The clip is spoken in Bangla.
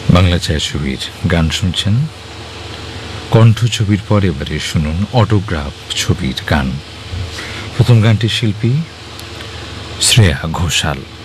বাংলা ছায়াছবির গান শুনছেন। কণ্ঠ ছবির পর এবারে শুনুন অটোগ্রাফ ছবির গান। প্রথম গানটির শিল্পী শ্রেয়া ঘোষাল।